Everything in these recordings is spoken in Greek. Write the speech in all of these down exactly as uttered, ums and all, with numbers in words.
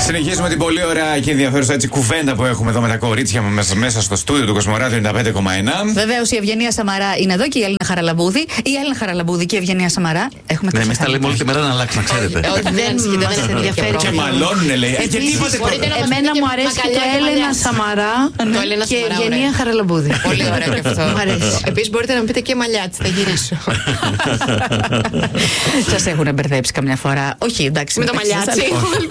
Συνεχίζουμε την πολύ ωραία και ενδιαφέρουσα έτσι κουβέντα που έχουμε εδώ με τα κορίτσια μας μέσα στο στούντιο του Κοσμοράδιο ενενήντα πέντε κόμμα ένα. Βεβαίως η Ευγενία Σαμαρά είναι εδώ και η Έλληνα Χαραλαμπούδη. Η Έλληνα Χαραλαμπούδη και η Ευγενία Σαμαρά. Έχουμε ναι, εμείς τα λέμε όλη τη μέρα να αλλάξει, να ξέρετε. Δεν μας ενδιαφέρει. Και μαλώνουνε, λέει. Γιατί είπατε πρώτα. Εμένα μου αρέσει και το Έλληνα Σαμαρά και η Ευγενία Χαραλαμπούδη. Πολύ ωραίο και αυτό. Μου αρέσει. Επίσης μπορείτε να μου πείτε και μαλλιάτσι, θα γυρίσω. Σας έχουν μπερδέψει καμιά φορά? Όχι, εντάξει. Με το μαλλιάτσι.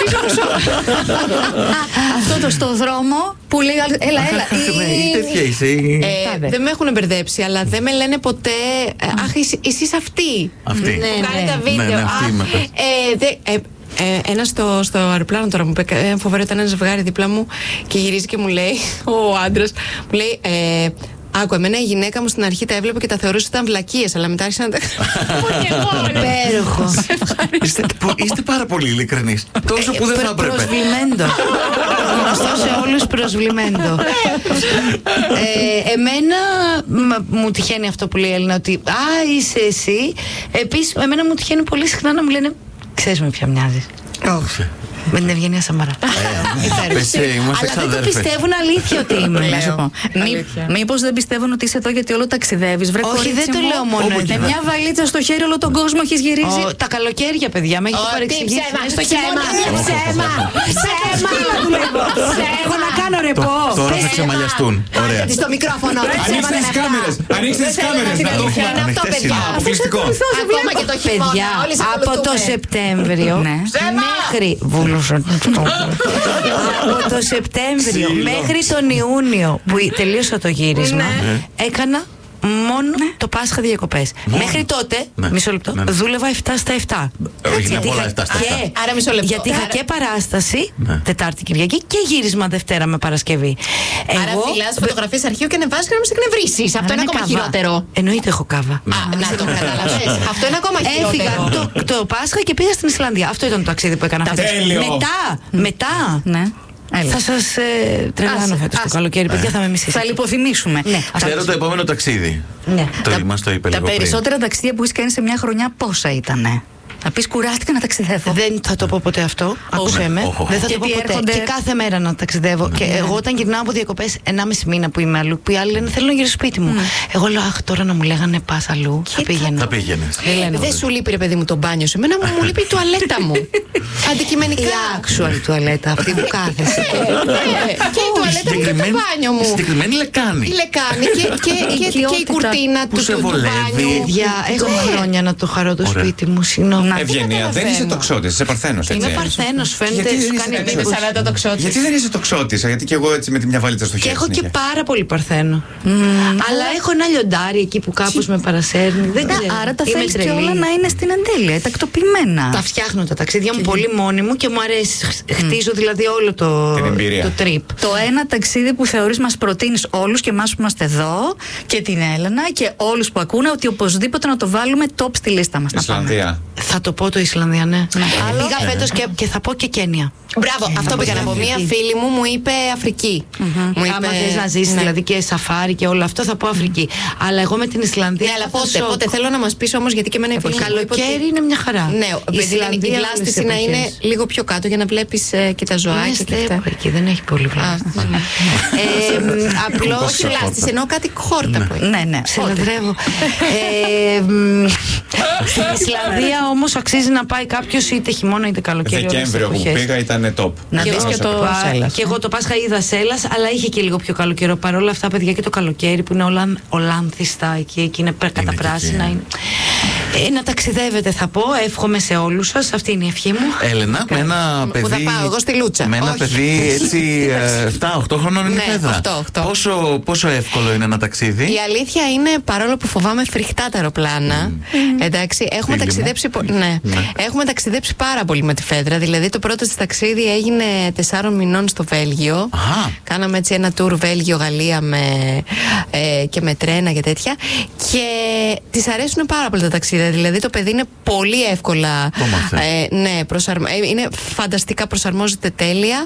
Αυτό το στο δρόμο που λέει έλα, έλα. Η τέτοια είσαι. Δεν με έχουν μπερδέψει, αλλά δεν με λένε ποτέ. Αχ, εσείς αυτοί. Αυτή. Που κάνει τα Ναι, ναι, βίντεο. αυτή είμαι. Ένα στο, στο αεροπλάνο τώρα μου είπε, ε, φοβερό, ήταν ένα ζευγάρι δίπλα μου και γυρίζει και μου λέει, ο άντρας μου λέει, ε, άκου, εμένα η γυναίκα μου στην αρχή τα έβλεπε και τα θεωρούσε ότι ήταν βλακίες, αλλά μετά άρχισε να τα. Υπέροχο. Είστε, είστε πάρα πολύ ειλικρινείς. Τόσο που δεν θα έπρεπε. Προσβλημέντο. Γνωστό σε όλους, προσβλημέντο. ε, εμένα μ, μου τυχαίνει αυτό που λέει η Έλληνα, ότι α, είσαι εσύ. Επίσης, εμένα μου τυχαίνει πολύ συχνά να μου λένε, ξέρεις με ποια μοιάζεις? Όχι. Με την Ευγενία Σαμαρά. Αλλά δεν το πιστεύουν αλήθεια ότι είμαι. Να σου πω. Μήπως δεν πιστεύουν ότι είσαι εδώ γιατί όλο ταξιδεύεις? Βρε, όχι, δεν το λέω μόνο έτσι. Με μια βαλίτσα στο χέρι όλο τον κόσμο έχεις γυρίσει. Τα καλοκαίρια, παιδιά, με έχετε παρεξηγήσει. Στο χέρι. Ψέμα. Ψέμα. Έχω να κάνω ρεπό. Τώρα θα ξεμαλιαστούν. Ωραία. Στο μικρόφωνο. Ανοίξτε τις κάμερες. Ανοίξτε τις κάμερες. Να το έχουμε αυτό, παιδιά. αποκλειστικό. Ακόμα και το χειμώνα. Από το Σεπτέμβριο μέχρι. Από το Σεπτέμβριο μέχρι τον Ιούνιο που τελείωσα το γύρισμα, έκανα μόνο το Πάσχα διακοπές. Μέχρι τότε, μισό λεπτό, δούλευα επτά στα επτά. Όχι, είναι πολλά επτά στα επτά. Άρα μισό λεπτό. Γιατί είχα και παράσταση Τετάρτη Κυριακή και γύρισμα Δευτέρα με Παρασκευή. Άρα φυλάς φωτογραφίες αρχείου και ανεβάζεις και να με εκνευρίσεις. Αυτό είναι ακόμα χειρότερο. Εννοείται έχω κάβα. Α, να το καταλαβαίνεις. Αυτό είναι ακόμα χειρότερο. Έφυγα το Πάσχα και πήγα στην Ισλανδία. Αυτό ήταν το ταξίδι που έκανα φέτος. Μετά, μετά. Ναι. Έλα. Θα σας ε, τρελάνω φέτος το καλοκαίρι, παιδιά, θα με μισήσετε. Θα λιποθυμίσουμε. Ναι. Ξέρω το επόμενο ταξίδι. Ναι. Το Τα- μας το είπε Τα λίγο πριν. περισσότερα ταξίδια που έχεις κάνει σε μια χρονιά πόσα ήτανε? Να πεις κουράστηκα να ταξιδεύω. Δεν θα το πω ποτέ αυτό. Άκουσε με. Όχο. Δεν θα το Γιατί πω ποτέ. έρχονται- Και κάθε μέρα να ταξιδεύω. Και εγώ όταν γυρνάω από διακοπές, ενάμιση μήνα που είμαι αλλού, που οι άλλοι λένε θέλω να γυρίσω σπίτι μου. Εγώ λέω, αχ, τώρα να μου λέγανε πα αλλού. Θα πήγαινα. Θα πήγαινε. Δεν σου λείπει, ρε παιδί μου, το μπάνιο σου. Εμένα μου, μου λείπει η τουαλέτα μου. Αντικειμενικά. Η actual τουαλέτα, αυτή που κάθεσαι. Και η τουαλέτα μου και το μπάνιο μου. Συγκεκριμένη λεκάνη. Η λεκάνη και, και, και, και η κουρτίνα του, σε του, του βολεύει. μπάνιου. Παιδιά, έχω χρόνια να το χαρώ το Ωραία. σπίτι μου. Συγγνώμη. Ευγενία, δεν είσαι τοξότης, είσαι παρθένος, έτσι. Είμαι παρθένος, φαίνεται. Γιατί Σου δεν κάνει είσαι εντύπωση. έξω? Σαν να το τοξότης. Γιατί δεν είσαι τοξότης? Γιατί και εγώ έτσι με τη μια βαλίτσα στο Και χέρι. έχω και συνέχεια. πάρα πολύ παρθένο. Αλλά έχω ένα λιοντάρι εκεί που κάπως με παρασέρνει. Δεν ξέρω. Άρα τα Είμαι θέλεις και τρελή. όλα να είναι στην εντέλεια, τακτοποιημένα. Τα φτιάχνω τα ταξίδια μου πολύ μόνη μου και μου αρέσει. Χτίζω δηλαδή όλο το, Την εμπειρία. το trip. Το ένα ταξίδι που θεωρείς μας προτείνεις όλους και εμάς που είμαστε εδώ και την Έλενα και όλους που ακούνε ότι οπωσδήποτε να το βάλουμε top στη λίστα μας. Να πάμε. Ισλανδία. Θα το πω το Ισλανδία, ναι. Άλλο. Πήγα φέτος και, και θα πω και Κένια. Μπράβο, αυτό πήγα να πω. Μία φίλη μου μου είπε Αφρική. Μου είπε. Άμα θες να ζήσεις Ναι. δηλαδή και σαφάρι και όλο αυτό, θα πω Αφρική. Αλλά εγώ με την Ισλανδία. Ναι, αλλά θα πότε, σοκ. πότε θέλω να μας πεις όμως, γιατί και εμένα η φίλη μου είπε ότι- Καλοκαίρι είναι μια χαρά. Ναι, επειδή είναι η βλάστηση να είναι λίγο πιο κάτω για να βλέπεις ε, και τα ζωάκια και αυτά. Στέκω εκεί, δεν έχει πολύ βλάστηση. Απλώς Όχι βλάστηση, εννοώ κάτι χόρτα που είναι. Ναι, ναι. σε λατρεύω. Ε, μ, Στην Ισλανδία όμως αξίζει να πάει κάποιος είτε χειμώνα είτε καλοκαίρι. όλες τις Δεκέμβριο που εποχές. πήγα ήταν top. Να Και δεις εγώ και το πα- Σέλλας. Και εγώ το Πάσχα είδα Σέλλας, αλλά είχε και λίγο πιο καλό καιρό. Παρ' όλα αυτά, παιδιά, και το καλοκαίρι που είναι όλα ολάνθιστα εκεί, εκεί είναι πε- κατά και πράσινα. εκεί. Είναι. Ε, να ταξιδεύετε, θα πω. Εύχομαι σε όλους σας. Αυτή είναι η ευχή μου. Έλενα, με ένα παιδί. Πού θα πάω, εγώ στη Λούτσα. Με ένα Όχι. παιδί έτσι επτά οκτώ χρονών είναι Ναι, φέδρα. οκτώ, οκτώ. Πόσο, πόσο εύκολο είναι ένα ταξίδι? Η αλήθεια είναι, παρόλο που φοβάμαι φρικτά τα αεροπλάνα, εντάξει, έχουμε Φίλη μου. ταξιδέψει, πο- ναι, Ναι. έχουμε ταξιδέψει πάρα πολύ με τη Φέδρα. Δηλαδή, το πρώτο της ταξίδι έγινε τεσσάρων μηνών στο Βέλγιο. Αχα. Κάναμε έτσι ένα tour Βέλγιο-Γαλλία με, ε, και με τρένα και τέτοια. Και της αρέσουν πάρα πολύ τα ταξίδια. είδα. Δηλαδή το παιδί είναι πολύ εύκολα. Το μαθαίνει. Ε, ναι, προσαρμο... ε, είναι φανταστικά, προσαρμόζεται τέλεια.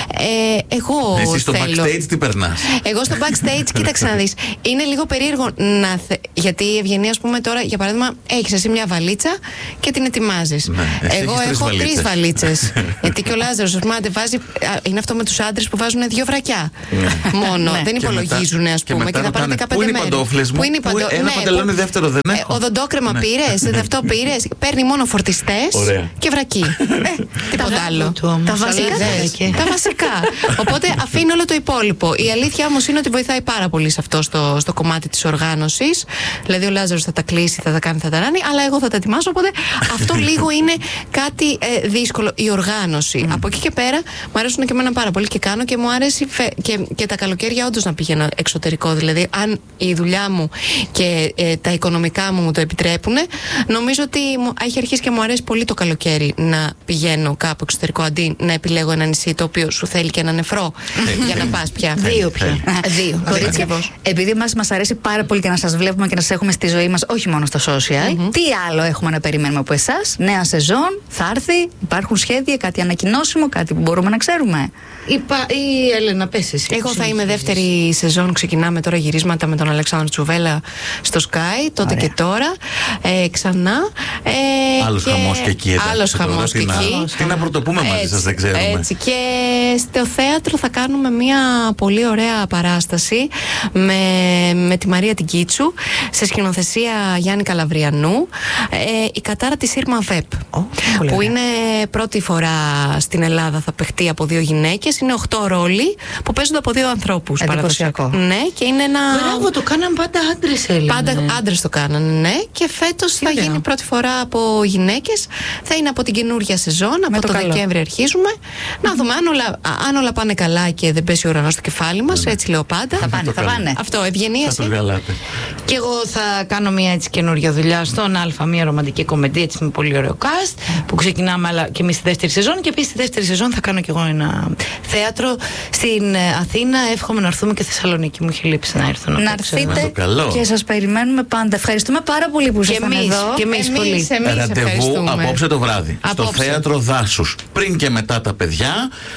Ε, εγώ Εσύ στο θέλω... backstage τι περνάς? Εγώ στο backstage, κοίταξε να δεις. Είναι λίγο περίεργο να. Θε... Γιατί η Ευγενία, ας πούμε, τώρα, για παράδειγμα, έχεις εσύ μια βαλίτσα και την ετοιμάζεις. Ναι, εσύ εγώ έχεις έχω τρεις τρεις βαλίτσες. βαλίτσες. Γιατί και ο Λάζαρος, ας πούμε, αντεβάζει. Είναι αυτό με τους άντρες που βάζουν δύο βρακιά. Μόνο. Δεν Και υπολογίζουν, μετά- ας και πούμε, μετά και θα πάνε ρωτάνε, δεκαπέντε πού είναι οι μέρες. παντόφλες μου? Πού είναι οι Πού- παντό- ένα ναι, παντελόνι πού- δεύτερο δεν Ε, έχω. οδοντόκρεμα Ναι. πήρες, αυτό πήρες. Παίρνει μόνο φορτιστές Ωραία. και βρακί. Ε, Τίποτα άλλο. του όμως, Τα βασικά αλλά θες. και- Τα βασικά. Οπότε αφήνει όλο το υπόλοιπο. Η αλήθεια όμως είναι ότι βοηθάει πάρα πολύ σε αυτό στο, στο κομμάτι της οργάνωσης. Δηλαδή ο Λάζαρος θα τα κλείσει, θα τα κάνει, θα τα ράνει, αλλά εγώ θα τα ετοιμάσω. Οπότε αυτό λίγο είναι κάτι ε, δύσκολο. Η οργάνωση. Από εκεί και πέρα μου αρέσουν και εμένα πάρα πολύ και κάνω και μου αρέσει φε- και, και τα καλοκαίρια όντως να πηγαίνω εξωτερικό. Δηλαδή, αν η δουλειά μου και ε, τα οικονομικά μου μου το επιτρέπουν, νομίζω ότι μου, έχει αρχίσει και μου αρέσει πολύ το καλοκαίρι να πηγαίνω κάπου εξωτερικό αντί να επιλέγω ένα νησί το οποίο σου θέλει και ένα νεφρό για να πας πια. Δύο πια. Δύο. Κορίτσια, Ακριβώς. επειδή μας, μας αρέσει πάρα πολύ και να σας βλέπουμε και να σας έχουμε στη ζωή μας, όχι μόνο στα social, τι άλλο έχουμε να περιμένουμε από εσάς? Νέα σεζόν, θα έρθει, υπάρχουν σχέδια, κάτι ανακοινώσιμο, κάτι που μπορούμε να ξέρουμε? Η, Πα- η Έλενα, πες εσύ. Εγώ θα είμαι δεύτερη σεζόν. Ξεκινάμε τώρα γυρίσματα με τον Αλεξάνδρο Τσουβέλα στο Sky, τότε Ωραία. και τώρα. Ε, ξανά. Ε, Άλλος χαμός και εκεί, εντάξει, Άλλος τώρα, χαμός τι και να- εκεί. τι να πρωτοπούμε μαζί σας, δεν ξέρουμε. Έτσι. Και στο θέατρο θα κάνουμε μια πολύ ωραία παράσταση με, με τη Μαρία την Κίτσου, σε σκηνοθεσία Γιάννη Καλαβριανού. Ε, η κατάρα της Ήρμα Βεπ. πολύ Που ωραία. είναι πρώτη φορά στην Ελλάδα, θα παιχτεί από δύο γυναίκες. Είναι οχτώ ρόλοι που παίζονται από δύο ανθρώπους. Εντυπωσιακό. παραδοσιακά. Ναι, και είναι ένα. Μπράβο, το κάναν πάντα άντρες, Έλενα. Πάντα άντρες το κάνανε, ναι. Και φέτος θα ωραίο. γίνει πρώτη φορά από γυναίκες. Θα είναι από την καινούργια σεζόν, από το το, καλό. Δεκέμβρη αρχίζουμε. Να δούμε αν όλα, αν όλα πάνε καλά και δεν πέσει ο ουρανός στο κεφάλι μας. Έτσι λέω πάντα. Θα πάνε, θα πάνε. Αυτό, ευγενία. Θα τους γαλάτε. Και εγώ θα κάνω μια έτσι καινούργια δουλειά στον Α, μια ρομαντική κομμεντή έτσι με πολύ ωραίο cast που ξεκινάμε αλλά και εμείς στη δεύτερη σεζόν. Και επίσης στη δεύτερη σεζόν θα κάνω κι εγώ ένα θέατρο στην ε, Αθήνα. Εύχομαι να έρθουμε και Θεσσαλονίκη. Μου έχει λείψει να έρθω να Να παίξω. έρθετε το καλό. και σας περιμένουμε πάντα. Ευχαριστούμε πάρα πολύ που Και ήσασταν εμείς, εδώ. και εμείς πολύ. εμείς Ραντεβού ευχαριστούμε. απόψε το βράδυ. Απόψε. Στο θέατρο Δάσους. Πριν και μετά τα παιδιά.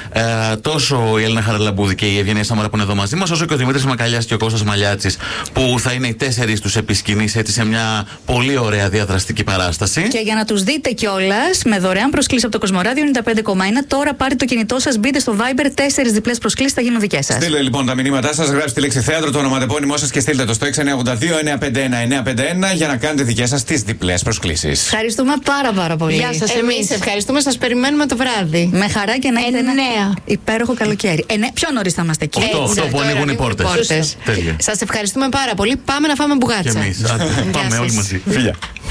Ε, τόσο η Έλληνα Χαραλαμπούδη και η Ευγενία Σάμαρα που είναι εδώ μαζί μας, όσο και ο Δημήτρης Μακαλιάς και ο Κώστας Μαλιάτσης, που θα είναι οι τέσσερις τους επισκηνείς έτσι σε μια πολύ ωραία διαδραστική παράσταση. Και για να τους δείτε κιόλας, με δωρεάν προσκλήσεις από το Κοσμοράδιο ενενήντα πέντε κόμμα ένα, τώρα πάρτε το κινητό σας, μπείτε στο Viber, τέσσερις διπλές προσκλήσεις θα γίνουν δικές σας. Στείλτε λοιπόν τα μηνύματά σας, γράψτε τη λέξη θέατρο, το ονοματεπώνυμό σας και στείλτε το στο έξι εννιά ογδόντα δύο εννιά πέντε ένα εννιά πέντε ένα για να κάνετε δικές σας τις διπλές προσκλήσεις. Ευχαριστούμε πάρα πάρα πολύ. Γεια σας. Εμείς ευχαριστούμε, σας περιμένουμε το βράδυ. Με χαρά και να έχετε ένα Εννέα. υπέροχο καλοκαίρι. Ε, ναι, πιο νωρίς θα είμαστε εκεί. Οκτώ, Έτσι, οκτώ που τώρα ανοίγουν οι ανοίγουν οι πόρτες. πόρτες. Τέλεια. Σας ευχαριστούμε πάρα πολύ. Πάμε να φάμε μπουγάτσα. Και εμείς. Άντε, Γεια Πάμε σας. όλοι μαζί. Φιλιά.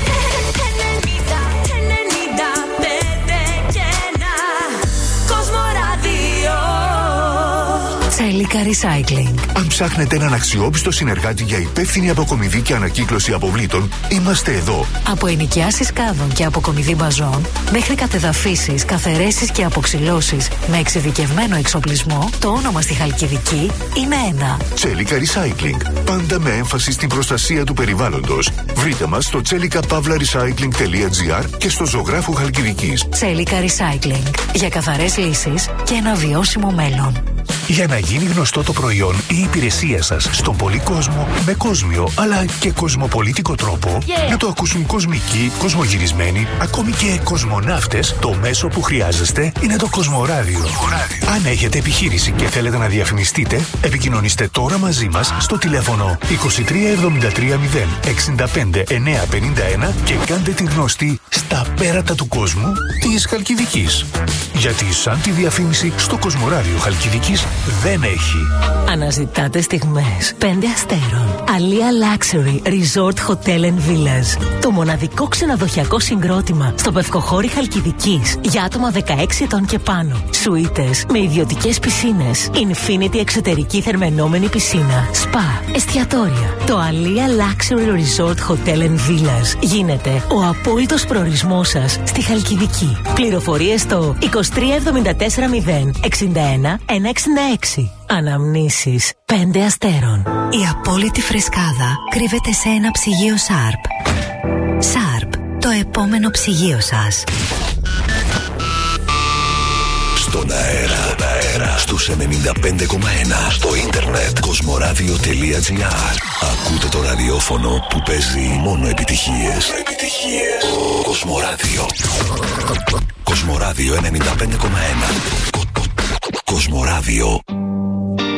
Τσέλικα Recycling. Αν ψάχνετε έναν αξιόπιστο συνεργάτη για υπεύθυνη αποκομιδή και ανακύκλωση αποβλήτων, είμαστε εδώ. Από ενοικιάσεις κάδων και αποκομιδή μπαζών, μέχρι κατεδαφίσεις, καθαιρέσεις και αποξυλώσεις με εξειδικευμένο εξοπλισμό, το όνομα στη Χαλκιδική είναι ένα. Τσέλικα Recycling. Πάντα με έμφαση στην προστασία του περιβάλλοντος. Βρείτε μας στο τσέλικα παύλα recycling τελεία τζι άρ και στο Ζωγράφου Χαλκιδικής. Τσέλικα Recycling. Για καθαρές λύσεις και ένα βιώσιμο μέλλον. Για να γίνει γνωστό το προϊόν ή η υπηρεσία σας στον πολύ κόσμο με κόσμιο αλλά και κοσμοπολίτικο τρόπο, να το ακούσουν κοσμικοί, κοσμογυρισμένοι, ακόμη και κοσμοναύτες, το μέσο που χρειάζεστε είναι το Κοσμοράδιο. Αν έχετε επιχείρηση και θέλετε να διαφημιστείτε, επικοινωνήστε τώρα μαζί μας στο τηλέφωνο είκοσι τρία εβδομήντα τρία μηδέν εξήντα πέντε εννιακόσια πενήντα ένα και κάντε την γνωστή στα πέρατα του κόσμου της Χαλκιδικής. Γιατί σαν τη διαφήμιση στο Κοσμοράδιο Χαλκιδικής δεν έχει. Αναζητάτε στιγμές πέντε αστέρων. Αλία Luxury Resort Hotel and Villas. Το μοναδικό ξενοδοχειακό συγκρότημα στο Πευκοχώρι Χαλκιδικής για άτομα δεκαέξι ετών και πάνω. Σουίτες με ιδιωτικές πισίνες. Infinity εξωτερική θερμαινόμενη πισίνα. Σπα. Εστιατόρια. Το Αλία Luxury Resort Hotel and Villas γίνεται ο απόλυτος προορισμός σας στη Χαλκιδική. Πληροφορίες στο είκοσι τρία εβδομήντα τέσσερα μηδέν εξήντα ένα εκατόν εξήντα έξι. Αναμνήσεις πέντε αστέρων. Η απόλυτη φρεσκάδα κρύβεται σε ένα ψυγείο Sharp. Sharp. το επόμενο ψυγείο σας. Στον αέρα, στον αέρα, στους ενενήντα πέντε κόμμα ένα, στο ίντερνετ, κοσμοράδιο τελεία τζι άρ. Ακούτε το ραδιόφωνο που παίζει μόνο επιτυχίες. Επιτυχίες. Κοσμοράδιο. Κοσμοράδιο ενενήντα πέντε κόμμα ένα. Κοσμοράδιο.